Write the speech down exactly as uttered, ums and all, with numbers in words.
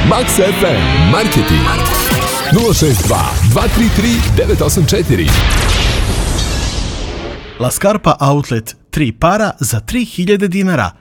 Max ef em Marketing nula šest dva dva tri tri devet osam četiri. La Scarpa Outlet, tri para za tri hiljade dinara.